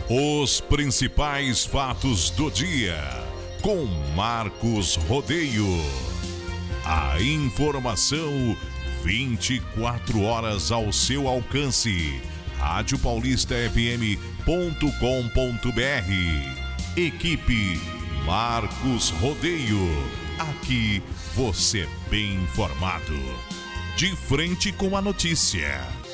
Os principais fatos do dia, com Marcos Rodeio. A informação 24 horas ao seu alcance. RádioPaulistaFM.com.br. Equipe Marcos Rodeio. Aqui você bem informado. De frente com a notícia.